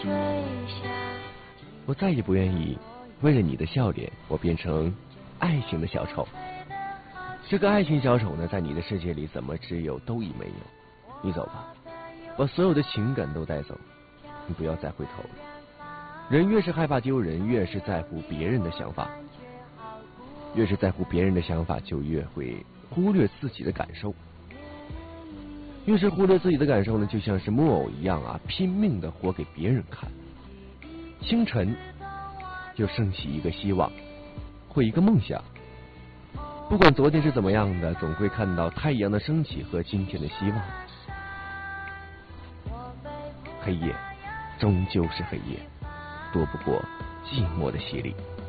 我再也不愿意为了你的笑脸，我变成爱情的小丑。这个爱情小丑呢，在你的世界里怎么只有都已没有。你走吧，把所有的情感都带走，你不要再回头了。人越是害怕丢人，越是在乎别人的想法，越是在乎别人的想法，就越会忽略自己的感受。越是忽略自己的感受呢，就像是木偶一样啊，拼命的活给别人看。清晨就升起一个希望或一个梦想，不管昨天是怎么样的，总会看到太阳的升起和今天的希望。黑夜终究是黑夜，躲不过寂寞的洗礼。